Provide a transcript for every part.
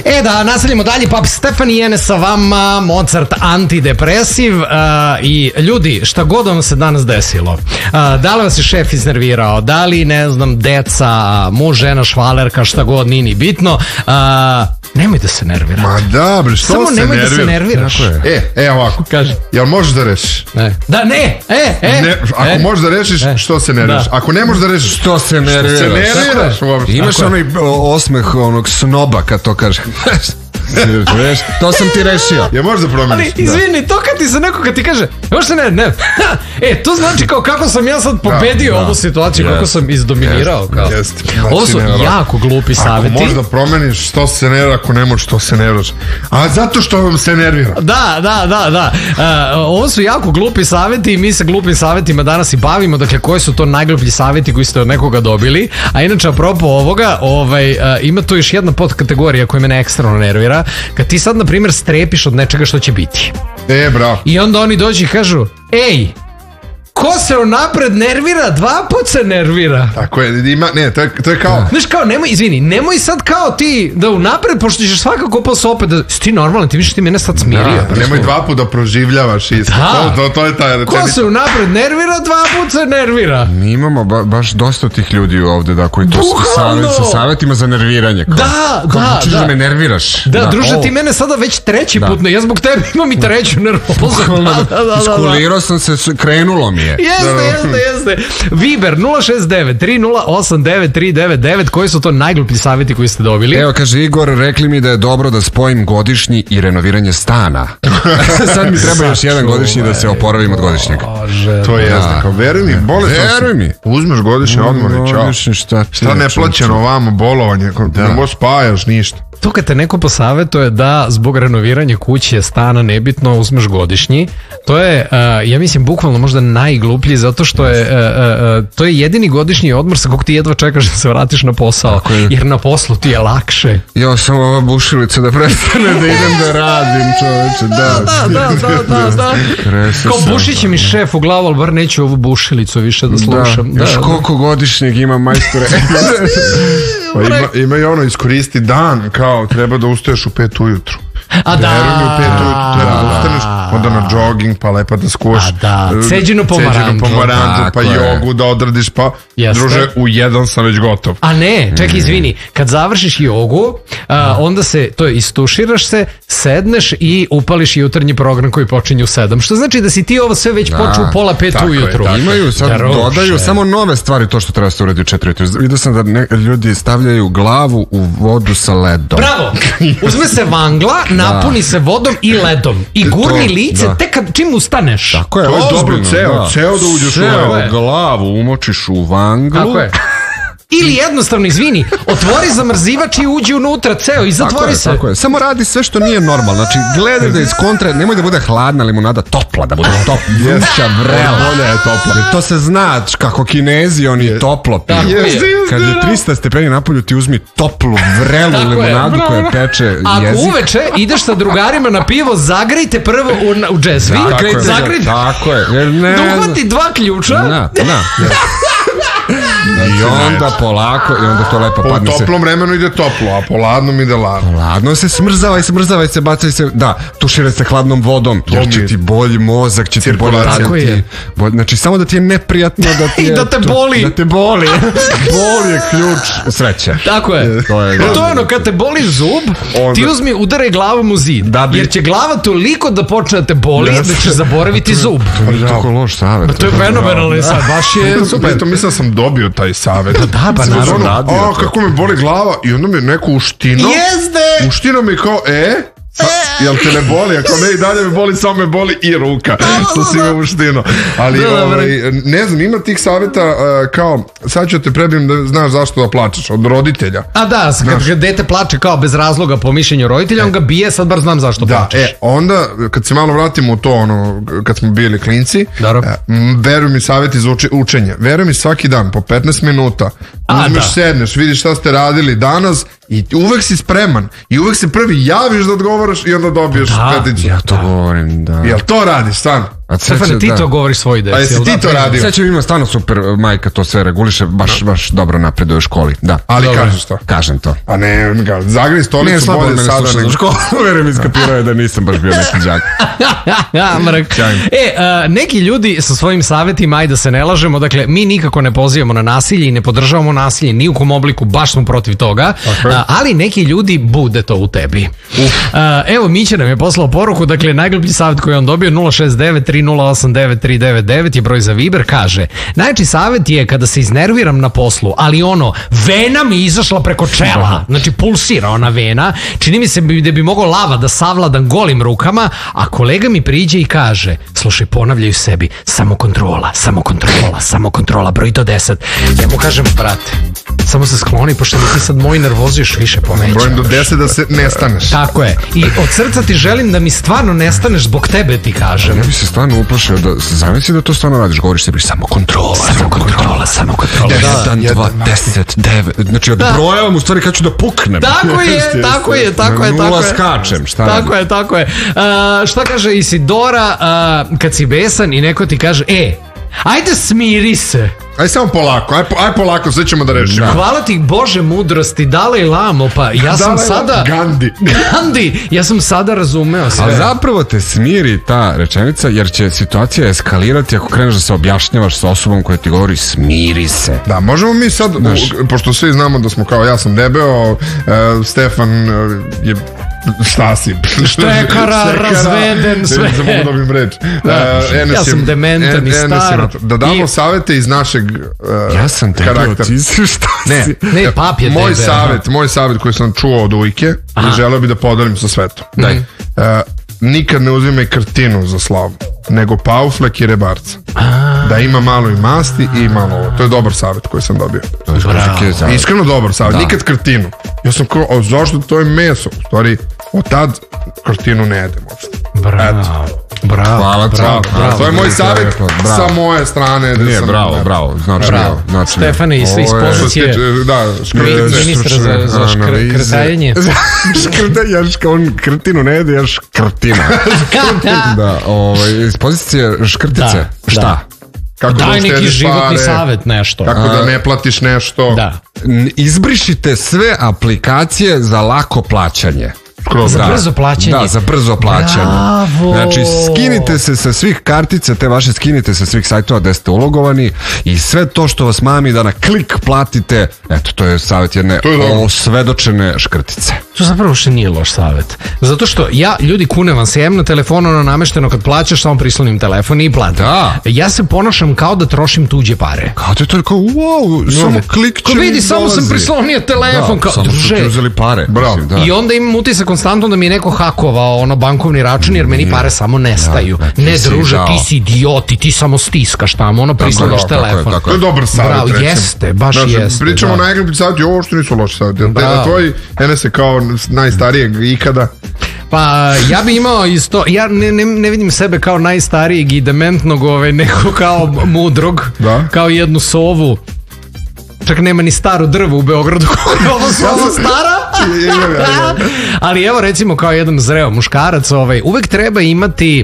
Da nastavljamo dalje. Papi Stefan i Ene sa vama, Mozart antidepresiv. I ljudi, šta god vam se danas desilo, da li vas je šef iznervirao, da li, ne znam, deca, muž, žena, švalerka, šta god, nije ni bitno, nemoj da se nervira. Ma da, bre, što samo se nemoj da se nerviraš. Ovako. Kaži. Jel možeš da rešiš? Da, ne. Ako možeš da rešiš, što se nerviraš? Ako ne možeš da rešiš, što se nerviraš? Imaš onaj osmeh onog snoba kad to kaže. To sam ti rešio. Ja možda promeniš. Ali izvini, to kad ti se neko kad ti kaže možda ne. To znači kao kako sam ja sad pobedio ovu situaciju, kako sam izdominirao. Ovo su jako glupi savjeti. Ako možda promeniš, što se nervira, ako ne možeš, što se nerviraš. A zato što vam se nervira. Da. Ovo su jako glupi savjeti i mi se glupim savjetima danas i bavimo. Dakle, koji su to najgluplji savjeti koji ste od nekoga dobili. A inače, apropo ovoga, ima tu još jedna podkategorija koja mene ekstremno nervira. Kad ti sad, na primjer, strepiš od nečega što će biti. Bravo. I onda oni dođu i kažu, ej, ko se unapred nervira, dva put se nervira. Tako je, to je kao... Znaš, kao, nemoj sad kao ti da unapred, pošto ćeš svakako posle opet da... Ti normalno, ti vidiš ti mene sad smirio. Nemoj dva put da proživljavaš isto. To je ta rečenica. Ko se unapred nervira, dva put se nervira. Mi imamo baš dosta tih ljudi ovde, da, koji to sa savjetima za nerviranje. Da. Da me nerviraš. Da, druže, ti mene sada već treći put, ja zbog tebe imam i treću nervozu. Iskulirao sam se, krenulo mi je. Jeste. Viber 069-308-9399. Koji su to najgluplji savjeti koji ste dobili? Evo, kaže Igor, rekli mi da je dobro da spojim godišnji i renoviranje stana. Sad mi treba još jedan godišnji da se oporavim od godišnjeg. To je jasno. Veruj mi, Veruj mi. Uzmeš godišnji odmor i čao. Šta neplaćeno ovamo, bolovanje, ne možeš spajaš ništa. To kad te neko posavjetuje da zbog renoviranja kuće, stana, nebitno, uzmeš godišnji, to je, ja mislim, bukvalno možda najgluplji, zato što je to je jedini godišnji odmor sa kog ti jedva čekaš da se vratiš na posao, jer na poslu ti je lakše. Ja sam ova bušilica da prestane da idem da radim, čoveče, da. Kao bušit će mi šef u glavu, ali bar neću ovu bušilicu više da slušam. Još koliko godišnjeg ima, majstore? Ima i ono, iskoristi dan, kao treba da ustaješ u 5 ujutru. A da. Verujem, u 5 ujutru treba da ustaneš, onda na jogging, pa lepa da skuvaš ceđenu pomaranđu, pa jogu da odradiš, pa druže, u 1 sam već gotov. A ne, čekaj, izvini, kad završiš jogu, onda se, to je, istuširaš se, sedneš i upališ jutarnji program koji počinje u 7, što znači da si ti ovo sve već počeo u pola 5 ujutru. Imaju, sad dodaju samo nove stvari, to što treba se uredi u 4 ujutru. Vidio sam da ljudi stavljaju glavu u vodu sa ledom. Bravo! Uzme se vangla, napuni se vodom i ledom i gurni lice tek kad čim ustaneš. Tako je, to je dobro, ceo da uđeš u glavu umočiš u vanglu. Tako je. Ili jednostavno, izvini, otvori zamrzivač i uđi unutra ceo i zatvori se. Tako je. Samo radi sve što nije normalno. Znači, gledaj da iz kontra, nemoj da bude hladna limunada, topla, da bude topla. Vruća vrela. Bolja je topla. To se zna kako Kinezi, oni toplo piju. Kad je 300 stepeni napolju, ti uzmi toplu vrelu limunadu koja peče jezik. Ako uveče ideš sa drugarima na pivo, zagrejte prvo u džezvi. Zagrejte. Tako je. Da uhvati 2 ključa. I onda polako, i onda to lepo padne se. Po toplom vremenu ide toplo, a po ladnom ide ladno. Ladno se smrzavaj se, bacaj se, tuširaj se hladnom vodom, jer će ti bolji mozak, će ti bolje raditi. Znači, samo da ti je neprijatno da ti je... I da te boli. Da te boli. Bol je ključ sreće. Tako je. To je ono, kad te boli zub, ti uzmi, udaraj glavom u zid, jer će glava toliko da počne da te boli, da će zaboraviti zub. To nije tako loš savjet. To je fenomenalni savjet, baš je super. Mislim da sam dobio taj savjet. Da, pa naravno. Kako me boli glava i onda mi neko uštino. Uštino mi kao, jel te ne boli? Ako ne, i dalje me boli, samo me boli i ruka. To si me uštino. Ali, ne znam, ima tih savjeta kao, sad ću te prebijem da znaš zašto da plačeš, od roditelja. A da, kad dete plače kao bez razloga po mišljenju roditelja, on ga bije, sad bar znam zašto plačeš. Onda, kad se malo vratimo u to, kad smo bili klinci, veruj mi savjeti za učenje. Veruj mi svaki dan, po 15 minuta, uzmeš, sedneš, vidiš šta ste radili danas i uvek si spreman. I uvek se prvi javiš da odgovaraš i onda dobiješ peticu. Ja to govorim, da. Jel to radiš, stvarno? Stefane, ti to govoriš svojoj deci. A jesi ti to radio? Sećam, ima stvarno super majka, to sve reguliše, baš dobro napreduje u školi. Da. Ali kažeš to? Kažem to. A ne, zagri stolicu bolje sada nego... školu, verujem, iskapirao je da nisam baš bio neki đak. Neki ljudi sa svojim savjetima, ajde da se ne lažemo, dakle, mi nikako ne pozivamo na nasilje i ne podržavamo nasilje, ni u kom obliku, baš smo protiv toga, ali neki ljudi bude to u tebi. Evo, Mića nam je poslao poruku, dakle, najgluplji savjet koji on dobio, 069-3089-399 je broj za Viber, kaže: najjači savjet je kada se iznerviram na poslu, ali vena mi izašla preko čela, znači pulsira ona vena, čini mi se da bi mogao lava da savladam golim rukama, a kolega mi priđe i kaže: slušaj, ponavljaju sebi, samo kontrola, broj do 10. Ja mu kažem: brate, samo se skloni, pošto mi ti sad moj nervoz još više poveća. Brojim do 10 da se nestaneš. Tako je. I od srca ti želim da mi stvarno nestaneš, zbog tebe ti kažem. Ja bi se stvarno uplašio da zamisli da to stvarno radiš, govoriš sebi samo kontrola. 1, 2, 10, 9. Znači od broja vam u stvari kad ću da puknem. Tako je. Nula skačem, šta radim? Tako je. Šta kaže Isidora kad si besan i neko ti kaže: ajde smiri se. Aj samo polako, aj polako, sve ćemo da rešimo. Hvala ti Bože mudrosti, Dalaj Lamo, pa ja sam sada... Gandhi, ja sam sada razumeo sve. Ali zapravo te smiri ta rečenica, jer će situacija eskalirati ako kreneš da se objašnjavaš sa osobom koja ti govori smiri se. Da, možemo mi sad, pošto svi znamo da smo kao ja sam debeo, Stefan je... Štekara, razveden, sve. Ne mogu dobim reč. Ja sam dementan i star. Da damo savete iz našeg ja sam karaktera. Ne, pap je moj savjet koji sam čuo od ujke i želeo bi da podelim sa svetom. Nikad ne uzimaj krtinu za slavu, nego pauflek i rebarca. Da ima malo i masti i malo ovo. To je dobar savjet koji sam dobio. Iskreno dobar savjet. Nikad krtinu. Ja sam kao, zašto? To je meso. U stvari, od tad krtinu ne jedem uopšte. Bravo. Hvala. To je moj savjet sa moje strane. Nije, bravo. Znači, Stefane, iz pozicije ministra za škrtajanje. On krtinu ne jede, ja škrtina. Iz pozicije škrtice. Šta? Daj neki životni savjet, nešto. Kako da ne platiš nešto. Izbrišite sve aplikacije za lako plaćanje. Za brzo plaćanje. Da, za brzo plaćanje. Bravo. Znači, skinite se sa svih kartica, te vaše skinite sa svih sajtova gde ste ulogovani i sve to što vas mami da na klik platite, eto, to je savjet jedne osvedočene škrtice. To zapravo še nije loš savjet. Zato što ljudi kunem vam se, na telefonu namešteno kad plaćaš, samo prislonim telefon i platim. Ja se ponašam kao da trošim tuđe pare. Kao da je to kao, wow, samo klik će mi vidi, samo sam prislonio telefon. Samo su ti uzeli pare. I onda imam utisak konstantno da mi je neko hakovao bankovni račun, jer meni pare samo nestaju. Ne, druže, ti si idioti, ti samo stiskaš tamo, prisloniš telefon. To je dobar savjet. Jeste, baš jeste. Pričamo o najgluplji savjet, ovo što nisu loši savjet. Tvoj NS kao najstarijeg ikada. Pa ja bi imao isto, ja ne vidim sebe kao najstarijeg i dementnog, nego kao mudrog, kao jednu sovu. Čak nema ni staru drvu u Beogradu koja je ovo sovu stara. Ali evo, recimo, kao jedan zreo muškarac, uvek treba imati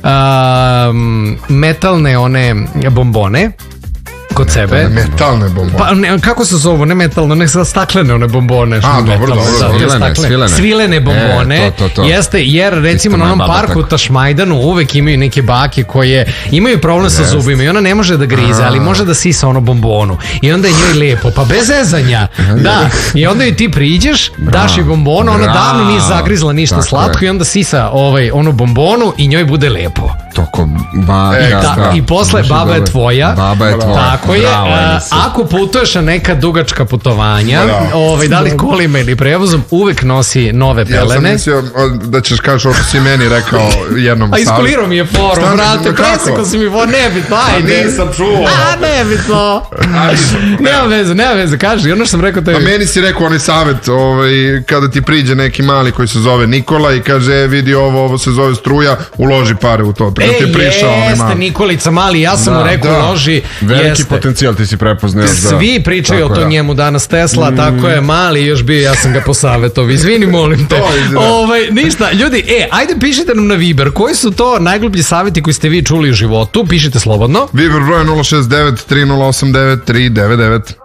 metalne one bombone kod sebe. Metalne bombone. Pa kako se zovu, ne metalne, ne staklene one bombone. Dobro. Svilene bombone. Jeste, jer recimo na onom parku Tašmajdanu uvek imaju neke bake koje imaju problem sa zubima i ona ne može da grize, ali može da sisa ono bombonu. I onda je njoj lepo, pa bez zezanja. Da, i onda joj ti priđeš, daš joj bombonu, ona davno nije zagrizla ništa slatko i onda sisa onu bombonu i njoj bude lepo. I posle baba je tvoja. Tako je. Ako putuješ na neka dugačka putovanja, da li kolima ili prevozom, uvek nosi nove pelene. Ja sam mislio da ćeš kažeš ovo što si meni rekao jednom savjetu. A iskulirao mi je foru, brate, presiko si mi foru, nebitno, ajde. Nisam čuo. Nebitno. Nema veze, kaži, ono što sam rekao tebi. A meni si rekao onaj savjet, kada ti priđe neki mali koji se zove Nikola i kaže, vidi ovo se zove struja, uloži pare u to. da ti prišao onima. Jeste, Nikolica Mali, ja sam mu rekao loži. Veliki potencijal ti si prepoznao. Svi pričaju o to njemu danas, Tesla, tako je, Mali još bio, ja sam ga posavetovao. Izvini, molim te. Ništa, ljudi, ajde pišite nam na Viber, koji su to najgluplji savjeti koji ste vi čuli u životu, pišite slobodno. Viber broj 069 3089 399.